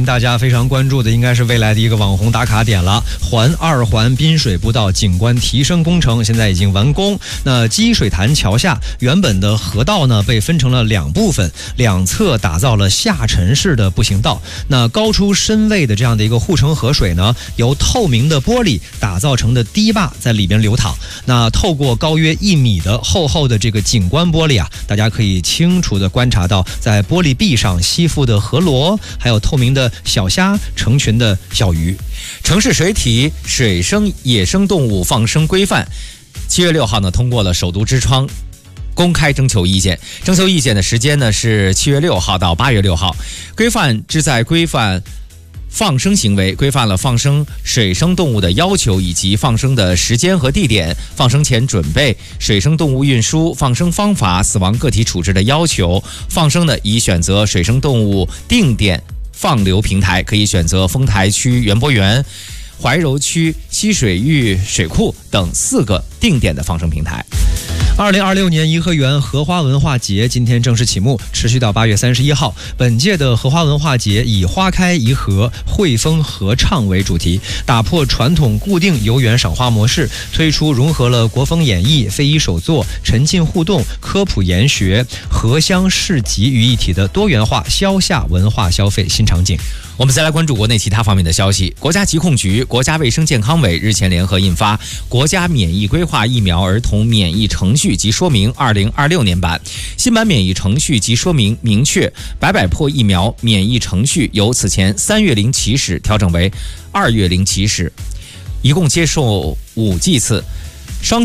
近大家非常关注的应该是未来的一个网红打卡点了，环2环滨水步道景观提升工程现在已经完工。那积水潭桥下原本的河道呢被分成了2部分，两侧打造了下沉式的步行道。那高出身位的这样的一个护城河水呢，由透明的玻璃打造成的堤坝在里边流淌。那透过高约1米的厚厚的这个景观玻璃啊，大家可以清楚地观察到在玻璃壁上吸附的河螺，还有透明的小虾、成群的小鱼。 城市水体水生野生动物放生规范7月6号呢通过了首都之窗公开征求意见，征求意见的时间呢是7月6号到8月6号。规范旨在规范放生行为，规范了放生水生动物的要求以及放生的时间和地点、放生前准备、水生动物运输、放生方法、死亡个体处置的要求。放生呢，宜选择水生动物定点放流平台，可以选择丰台区园博园、怀柔区西水域水库等4个定点的放生平台。 2026年颐和园荷花文化节今天正式启幕，持续到8月31号。本届的荷花文化节以花开颐和、汇风合唱为主题，打破传统固定游园赏花模式，推出融合了国风演绎、非遗手作、沉浸互动、科普研学、荷香市集于一体的多元化消夏文化消费新场景。 我们再来关注国内其他方面的消息。国家疾控局、国家卫生健康委日前联合印发《国家免疫规划疫苗儿童免疫程序及说明2026年版》。新版免疫程序及说明明确，白百破疫苗免疫程序由此前3月龄起始调整为2月龄起始，一共接受5剂次。